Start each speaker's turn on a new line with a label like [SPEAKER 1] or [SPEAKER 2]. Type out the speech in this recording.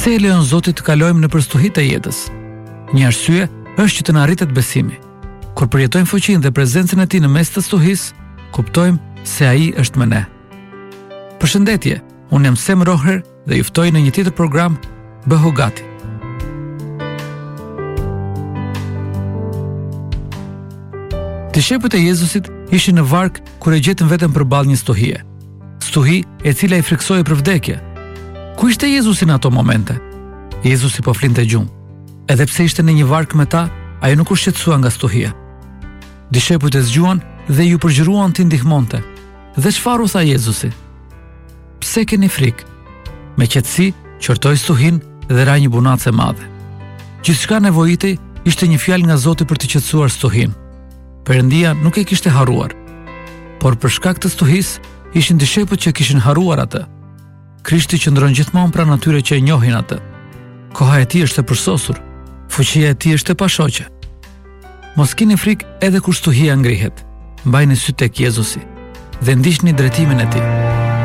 [SPEAKER 1] Pse e lejon Zoti të kalojmë nëpër stuhitë e jetës? Një arsye është që të na arritet besimi. Kur përjetojmë fuqinë dhe prezencën e Tij në mes të stuhisë, kuptojmë se Ai është me ne. Përshëndetje, unë jam Sem Roher dhe ju ftoj në një tjetër program Bëhu Gati. Dishenjët e Jezusit ishin në varg kur e gjetën veten përballë një stuhie. Stuhi e cila i friksoi për vdekje. Ku ishte Jezusi në ato momente? Jezusi po flinte gjumë. Edhe pse ishte në një varg me ta, ai nuk u shqetësua nga stuhia. Dishenjët e zgjuan dhe ju përgjëruan t'i ndihmonte. Dhe çfarë u tha Jezusi? Pse keni frikë? Me qetësi qortoi stuhin dhe ra një bunacë e madhe. Gjithçka nevojitej ishte një fjalë nga Zoti për të qetësuar stuhin. Perëndia nuk e kishte harruar, por për shkak të stuhisë ishin dishenjët që kishin harruar atë. Krishti qëndron gjithmonë pranë atyre që e njohin atë. Koha e Tij është e përsosur, fuqia e Tij është e pashoqe. Mos keni frikë edhe kur stuhia ngrihet. Mbajini sy tek Jezusi dhe ndiqni drejtimin e Tij.